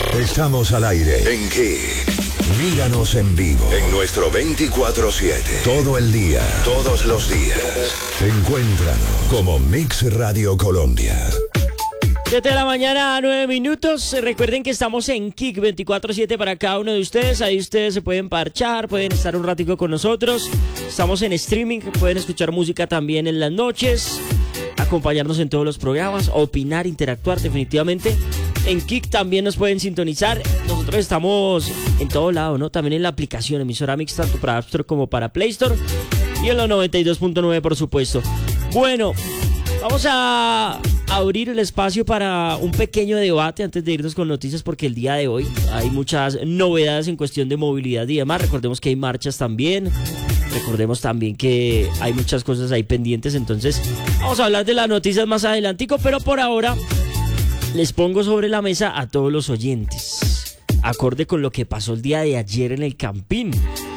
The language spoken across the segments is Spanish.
Estamos al aire en Kick. Míranos en vivo en nuestro 24/7. Todo el día, todos los días. Encuéntranos como Mix Radio Colombia. 7 de la mañana, 9 minutos. Recuerden que estamos en Kick 24/7 para cada uno de ustedes. Ahí ustedes se pueden parchar, pueden estar un ratico con nosotros. Estamos en streaming, pueden escuchar música también en las noches, acompañarnos en todos los programas, opinar, interactuar definitivamente. En Kick también nos pueden sintonizar. Nosotros estamos en todo lado, ¿no? También en la aplicación Emisora Mix, tanto para App Store como para Play Store. Y en los 92.9, por supuesto. Bueno, vamos a abrir el espacio para un pequeño debate antes de irnos con noticias, porque el día de hoy hay muchas novedades en cuestión de movilidad y demás. Recordemos que hay marchas también. Recordemos también que hay muchas cosas ahí pendientes. Entonces vamos a hablar de las noticias más adelantico, pero por ahora les pongo sobre la mesa a todos los oyentes, acorde con lo que pasó el día de ayer en el Campín.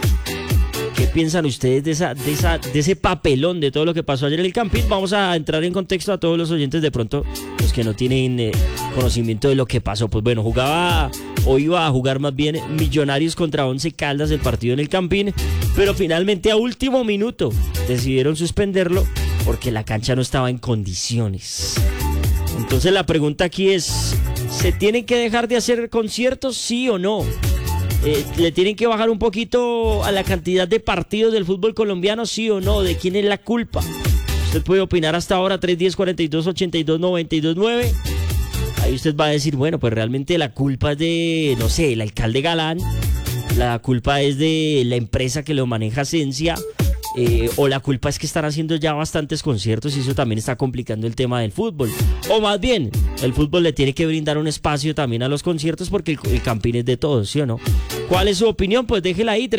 ¿Qué piensan ustedes de ese papelón, de todo lo que pasó ayer en el Campín? Vamos a entrar en contexto a todos los oyentes, de pronto los que no tienen conocimiento de lo que pasó. Pues bueno, iba a jugar más bien Millonarios contra Once Caldas, el partido en el Campín, pero finalmente a último minuto decidieron suspenderlo porque la cancha no estaba en condiciones. Entonces la pregunta aquí es, ¿se tienen que dejar de hacer conciertos, sí o no? ¿Le tienen que bajar un poquito a la cantidad de partidos del fútbol colombiano, sí o no? ¿De quién es la culpa? Usted puede opinar hasta ahora, 310-42-82-92-9. Ahí usted va a decir, bueno, pues realmente la culpa es de, no sé, el alcalde Galán, la culpa es de la empresa que lo maneja Esencia, o la culpa es que están haciendo ya bastantes conciertos y eso también está complicando el tema del fútbol. O más bien, el fútbol le tiene que brindar un espacio también a los conciertos porque el Campín es de todos, ¿sí o no? ¿Cuál es su opinión? Pues déjela ahí,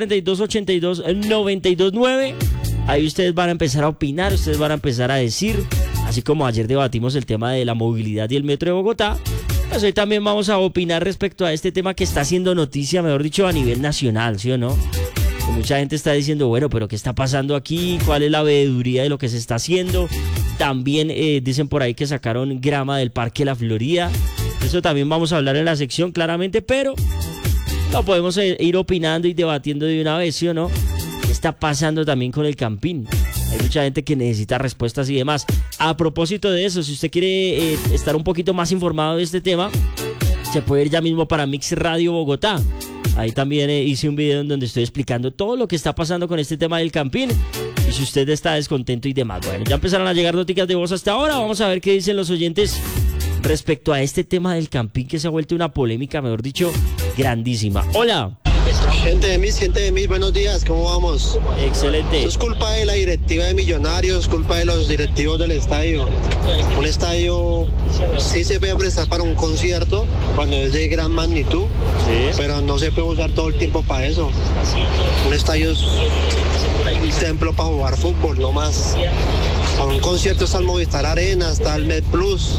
310-42-82-92-9. Ahí ustedes van a empezar a opinar, ustedes van a empezar a decir, así como ayer debatimos el tema de la movilidad y el metro de Bogotá, pues hoy también vamos a opinar respecto a este tema que está haciendo noticia, mejor dicho, a nivel nacional, ¿sí o no? Mucha gente está diciendo, bueno, pero ¿qué está pasando aquí? ¿Cuál es la veeduría de lo que se está haciendo? También dicen por ahí que sacaron grama del Parque La Florida. Eso también vamos a hablar en la sección claramente, pero lo podemos ir opinando y debatiendo de una vez, ¿sí o no? ¿Qué está pasando también con el Campín? Hay mucha gente que necesita respuestas y demás. A propósito de eso, si usted quiere estar un poquito más informado de este tema, se puede ir ya mismo para Mix Radio Bogotá. Ahí también hice un video en donde estoy explicando todo lo que está pasando con este tema del Campín. Y si usted está descontento y demás. Bueno, ya empezaron a llegar noticias de voz hasta ahora. Vamos a ver qué dicen los oyentes respecto a este tema del Campín, que se ha vuelto una polémica, mejor dicho, grandísima. Hola. Gente de mis, buenos días, ¿cómo vamos? Excelente. Eso es culpa de la directiva de Millonarios, culpa de los directivos del estadio. Un estadio sí se puede prestar para un concierto cuando es de gran magnitud, sí, pero no se puede usar todo el tiempo para eso. Un estadio es un templo para jugar fútbol, no más. Para un concierto está el Movistar Arena, está el MedPlus.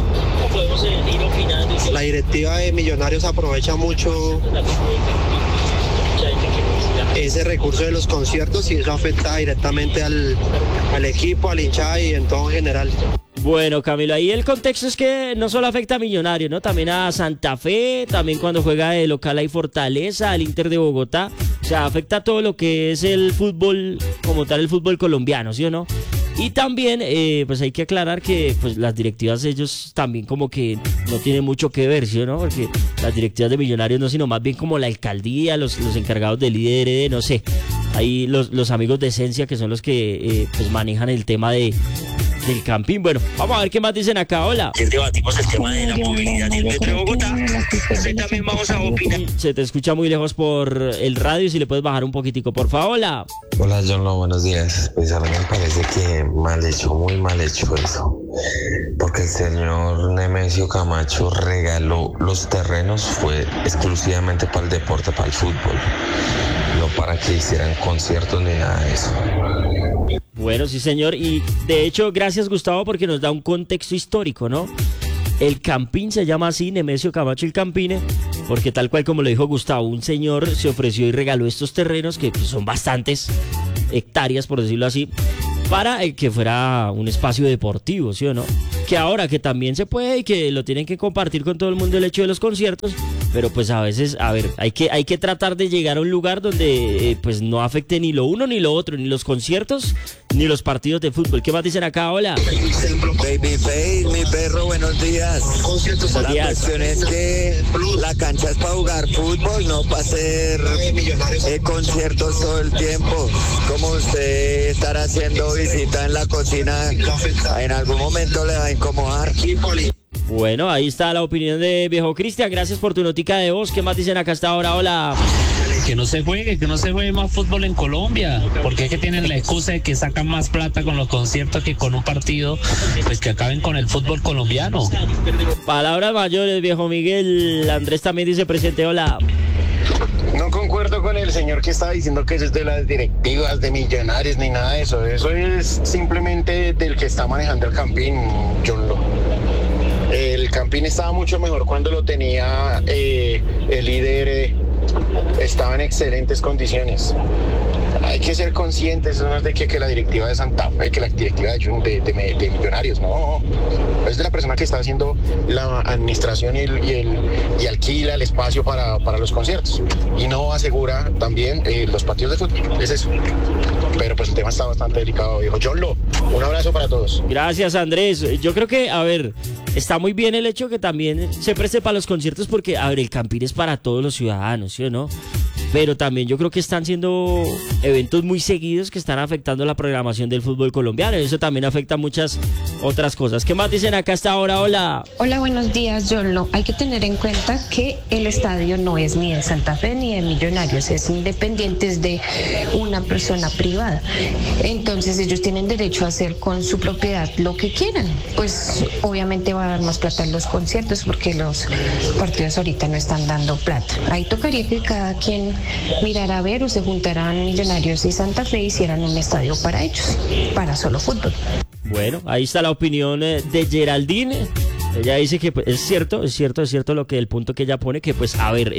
La directiva de Millonarios aprovecha mucho ese recurso de los conciertos y eso afecta directamente al equipo, al hinchada y en todo en general. Bueno, Camilo, ahí el contexto es que no solo afecta a Millonarios, ¿no? También a Santa Fe, también cuando juega de local hay Fortaleza, al Inter de Bogotá. O sea, afecta a todo lo que es el fútbol, como tal el fútbol colombiano, ¿sí o no? Y también, pues hay que aclarar que pues las directivas, ellos también como que no tienen mucho que ver, ¿sí o no? Porque las directivas de Millonarios no, sino más bien como la alcaldía, los encargados del líder, no sé. Ahí los amigos de Esencia, que son los que pues manejan el tema del Campín. Bueno, vamos a ver qué más dicen acá. Hola. Debatimos el tema de la movilidad del metro de Bogotá. También vamos a opinar. Se te escucha muy lejos por el radio, si le puedes bajar un poquitico, por favor. Hola. Hola, John, buenos días. Pues a mí me parece que muy mal hecho eso. Porque el señor Nemesio Camacho regaló los terrenos, fue exclusivamente para el deporte, para el fútbol. No para que hicieran conciertos ni nada de eso. Bueno, sí, señor. Y de hecho, gracias, Gustavo, porque nos da un contexto histórico, ¿no? El Campín se llama así, Nemesio Camacho el Campine, porque tal cual como lo dijo Gustavo, un señor se ofreció y regaló estos terrenos, que pues, son bastantes hectáreas, por decirlo así, para que fuera un espacio deportivo, ¿sí o no? Que ahora que también se puede y que lo tienen que compartir con todo el mundo el hecho de los conciertos, pero pues a veces, a ver, hay que tratar de llegar a un lugar donde pues no afecte ni lo uno ni lo otro, ni los conciertos ni los partidos de fútbol. ¿Qué más dicen acá? Hola. Babyface, mi perro, buenos días. La cuestión es que la cancha es para jugar fútbol, no para hacer conciertos todo el tiempo. Como usted estar haciendo visita en la cocina, en algún momento le va a incomodar. Bueno, ahí está la opinión de viejo Cristian. Gracias por tu notica de voz. ¿Qué más dicen acá hasta ahora? Hola. Que no se juegue más fútbol en Colombia, porque es que tienen la excusa de que sacan más plata con los conciertos que con un partido, pues que acaben con el fútbol colombiano. Palabras mayores, viejo Miguel. Andrés también dice presente, hola. No concuerdo con el señor que estaba diciendo que eso es de las directivas, de Millonarios, ni nada de eso. Eso es simplemente del que está manejando el Campín, John Lo. El Campín estaba mucho mejor cuando lo tenía el líder, estaba en excelentes condiciones. Hay que ser conscientes, no es de que la directiva de Santa Fe, que la directiva de Millonarios, no. Es de la persona que está haciendo la administración y alquila el espacio para los conciertos. Y no asegura también los partidos de fútbol. Es eso. Pero pues el tema está bastante delicado, viejo. John Lo, un abrazo para todos. Gracias, Andrés. Yo creo que, a ver, está muy bien el hecho que también se preste para los conciertos porque, a ver, el Campín es para todos los ciudadanos, ¿sí o no? Pero también yo creo que están siendo eventos muy seguidos que están afectando la programación del fútbol colombiano. Eso también afecta muchas otras cosas. ¿Qué más dicen acá hasta ahora? Hola. Hola, buenos días, John. No, hay que tener en cuenta que el estadio no es ni de Santa Fe ni de Millonarios, es independiente, es de una persona privada. Entonces ellos tienen derecho a hacer con su propiedad lo que quieran. Pues obviamente va a dar más plata en los conciertos porque los partidos ahorita no están dando plata. Ahí tocaría que cada quien mirara a ver o se juntaran Millonarios y Santa Fe y hicieran un estadio para ellos, para solo fútbol. Bueno, ahí está la opinión de Geraldine. Ella dice que pues, es cierto lo que el punto que ella pone, que pues a ver,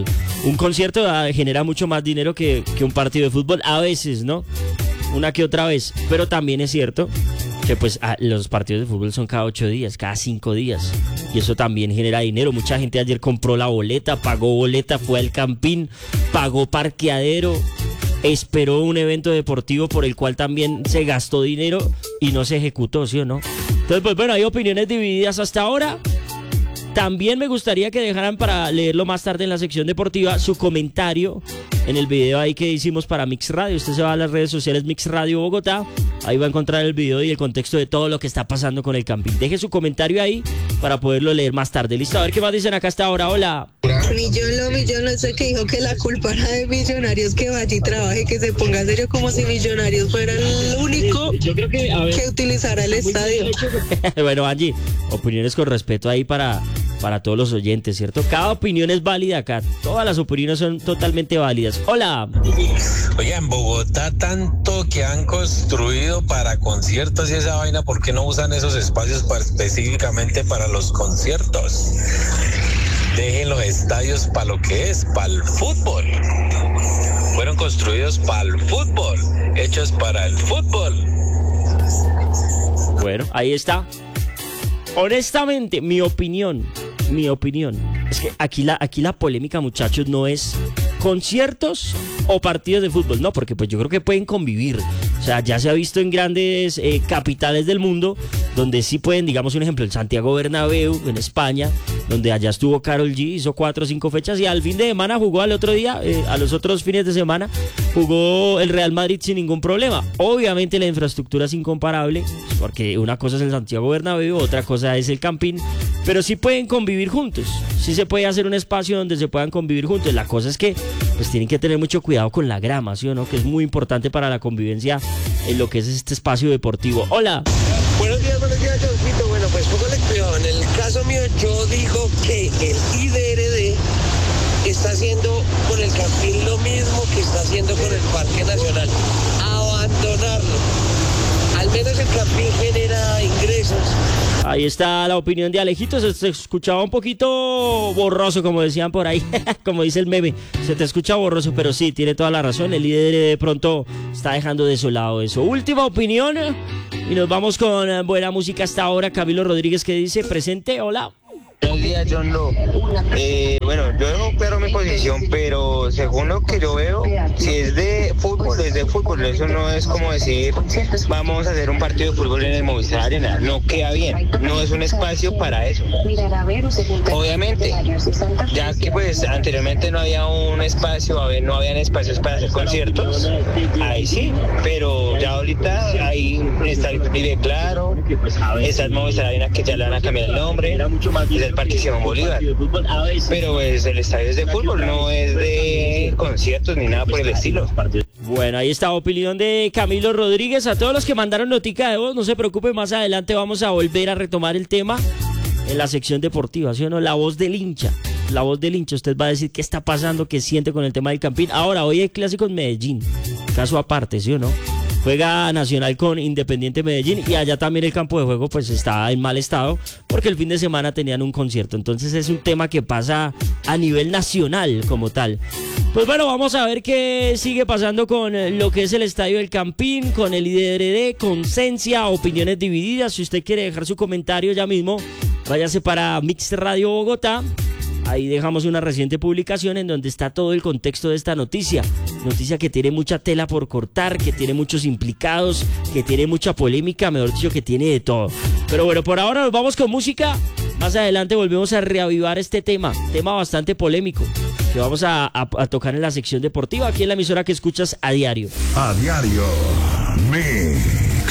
un concierto genera mucho más dinero que un partido de fútbol, a veces, ¿no? Una que otra vez, pero también es cierto que pues los partidos de fútbol son cada 8 días, cada 5 días, y eso también genera dinero. Mucha gente ayer compró la boleta, pagó boleta, fue al Campín, pagó parqueadero, esperó un evento deportivo por el cual también se gastó dinero y no se ejecutó, ¿sí o no? Entonces, pues bueno, hay opiniones divididas hasta ahora. También me gustaría que dejaran para leerlo más tarde en la sección deportiva su comentario en el video ahí que hicimos para Mix Radio. Usted se va a las redes sociales Mix Radio Bogotá, ahí va a encontrar el video y el contexto de todo lo que está pasando con el Campín. Deje su comentario ahí para poderlo leer más tarde. Listo, a ver qué más dicen acá hasta ahora. Hola. Millón, no sé qué dijo que la culpa era de Millonarios, que vaya y trabaje, que se ponga serio como si Millonarios fuera el único que utilizara el estadio. Bueno, Angie, opiniones con respeto ahí para todos los oyentes, ¿cierto? Cada opinión es válida acá, todas las opiniones son totalmente válidas. Hola. Oiga, en Bogotá tanto que han construido para conciertos y esa vaina, ¿por qué no usan esos espacios específicamente para los conciertos? Dejen los estadios para lo que es, para el fútbol. Fueron construidos para el fútbol, hechos para el fútbol. Bueno, ahí está. Honestamente, mi opinión es que aquí la polémica, muchachos, no es conciertos o partidos de fútbol, no, porque pues yo creo que pueden convivir. O sea, ya se ha visto en grandes capitales del mundo donde sí pueden, digamos un ejemplo, el Santiago Bernabéu en España, donde allá estuvo Karol G, hizo 4 o 5 fechas y al fin de semana jugó al otro día, a los otros fines de semana jugó el Real Madrid sin ningún problema. Obviamente la infraestructura es incomparable, porque una cosa es el Santiago Bernabéu, otra cosa es el Campín, pero sí pueden convivir juntos, sí se puede hacer un espacio donde se puedan convivir juntos. La cosa es que pues tienen que tener mucho cuidado con la grama, ¿sí o no? Que es muy importante para la convivencia en lo que es este espacio deportivo. Hola. Buenos días, Johncito. Bueno, pues póngale cuidado. En el caso mío, yo digo que el IDRD está haciendo con el Campín lo mismo que está haciendo con el Parque Nacional. Abandonarlo. Al menos el Campín genera ingresos. Ahí está la opinión de Alejito. Se escuchaba un poquito borroso, como decían por ahí, como dice el meme. Se te escucha borroso, pero sí, tiene toda la razón. El líder de pronto está dejando de su lado eso. Última opinión y nos vamos con buena música hasta ahora. Camilo Rodríguez, que dice presente, hola. Buenos días, John Lo. Bueno, yo dejo claro mi posición, pero según lo que yo veo, si es de fútbol, es de fútbol. Eso no es como decir, vamos a hacer un partido de fútbol en el Movistar Arena. No queda bien, no es un espacio para eso. Obviamente, ya que pues anteriormente no había un espacio, no habían espacios para hacer conciertos, ahí sí, pero ya ahorita ahí está el Vive Claro, está el Movistar Arena que ya le van a cambiar el nombre, es el Parque Simón Bolívar, pero pues el estadio es de fútbol, no es de conciertos ni nada por el estilo. Bueno, ahí está opinión de Camilo Rodríguez. A todos los que mandaron notica de voz, no se preocupen, más adelante vamos a volver a retomar el tema en la sección deportiva, ¿sí o no? La voz del hincha. La voz del hincha, usted va a decir qué está pasando, qué siente con el tema del Campín. Ahora, hoy hay clásico en Medellín, caso aparte, ¿sí o no? Juega Nacional con Independiente Medellín y allá también el campo de juego pues está en mal estado porque el fin de semana tenían un concierto. Entonces es un tema que pasa a nivel nacional como tal. Pues bueno, vamos a ver qué sigue pasando con lo que es el Estadio del Campín, con el IDRD, con Cencia, opiniones divididas. Si usted quiere dejar su comentario ya mismo, váyase para Mix Radio Bogotá. Ahí dejamos una reciente publicación en donde está todo el contexto de esta noticia. Noticia que tiene mucha tela por cortar, que tiene muchos implicados, que tiene mucha polémica, mejor dicho, que tiene de todo. Pero bueno, por ahora nos vamos con música. Más adelante volvemos a reavivar este tema bastante polémico, que vamos a tocar en la sección deportiva, aquí en la emisora que escuchas a diario. A diario, Mix.